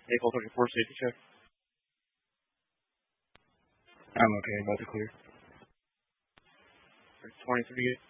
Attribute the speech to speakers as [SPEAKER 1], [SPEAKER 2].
[SPEAKER 1] April 34, safety check.
[SPEAKER 2] I'm okay, about to clear.
[SPEAKER 1] 2038.